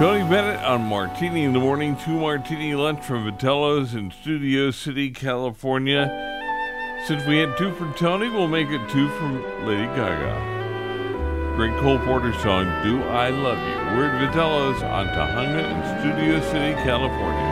Tony Bennett on Martini in the Morning, 2 Martini Lunch from Vitello's in Studio City, California. Since we had 2 from Tony, we'll make it 2 from Lady Gaga. Great Cole Porter song, Do I Love You? We're at Vitello's on Tahunga in Studio City, California.